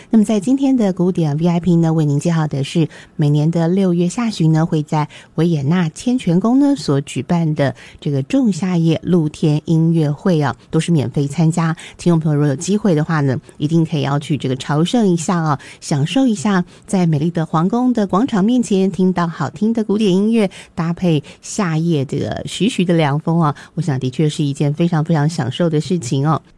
那么在今天的古典 VIP 呢，为您介绍的是每年的6月下旬呢，会在维也纳千泉宫呢所举办的这个仲夏夜露天音乐会啊，都是免费参加。听众朋友如果有机会的话呢，一定可以要去这个朝圣一下啊，享受一下在美丽的皇宫的广场面前听到好听的古典音乐，搭配夏夜这个徐徐的凉风啊，我想的确是一件非常非常享受的事情哦。